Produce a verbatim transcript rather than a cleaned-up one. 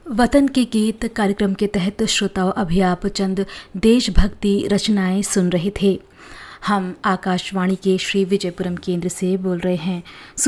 वतन के गीत कार्यक्रम के तहत श्रोताओं अभी आप चंद देशभक्ति रचनाएं सुन रहे थे। हम आकाशवाणी के श्री विजयपुरम केंद्र से बोल रहे हैं।